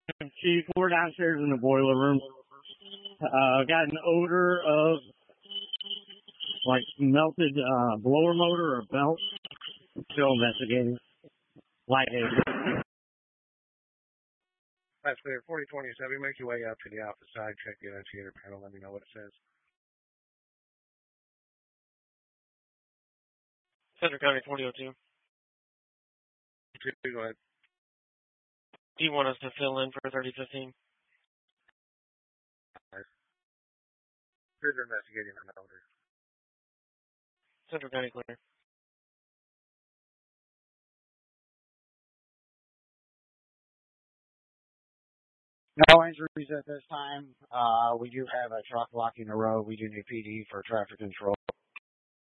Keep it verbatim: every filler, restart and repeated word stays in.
Chief, we're downstairs in the boiler room. Uh, got an odor of like melted uh, blower motor or belt. Still investigating. Light haze. That's clear. forty twenty-seven, make your way out to the opposite side, check the annunciator panel, let me know what it says. Central County twenty oh two. Go ahead. Do you want us to fill in for thirty fifteen? Further investigating an odor. Central County clear. No injuries at this time. Uh, we do have a truck blocking the road. We do need P D for traffic control.